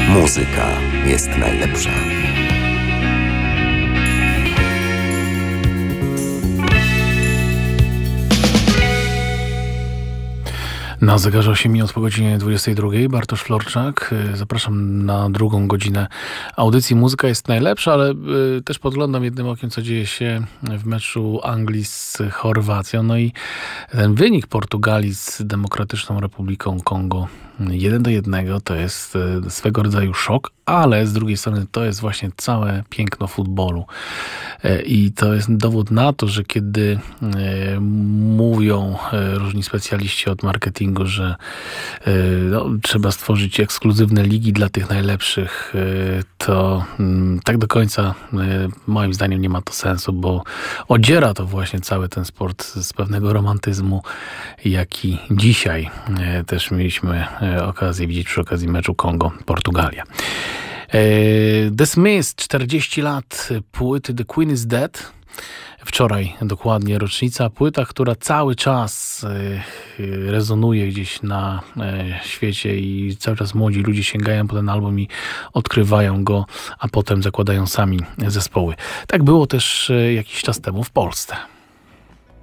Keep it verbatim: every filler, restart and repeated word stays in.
Muzyka jest najlepsza. Na zegarze osiem minut po godzinie dwudziestej drugiej. Bartosz Florczak. Zapraszam na drugą godzinę audycji. Muzyka jest najlepsza, ale y, też podglądam jednym okiem, co dzieje się w meczu Anglii z Chorwacją. No i ten wynik Portugalii z Demokratyczną Republiką Kongo jeden do jednego to jest y, swego rodzaju szok, ale z drugiej strony to jest właśnie całe piękno futbolu. Y, I to jest dowód na to, że kiedy y, mówią y, różni specjaliści od marketingu, że y, no, trzeba stworzyć ekskluzywne ligi dla tych najlepszych, y, to y, tak do końca y, moim zdaniem nie ma to sensu, bo odziera to właśnie cały ten sport z pewnego romantyzmu, jaki dzisiaj y, też mieliśmy y, okazję widzieć przy okazji meczu Kongo-Portugalia. The Smiths, czterdzieści lat płyty The Queen is Dead. Wczoraj dokładnie rocznica. Płyta, która cały czas rezonuje gdzieś na świecie i cały czas młodzi ludzie sięgają po ten album i odkrywają go, a potem zakładają sami zespoły. Tak było też jakiś czas temu w Polsce.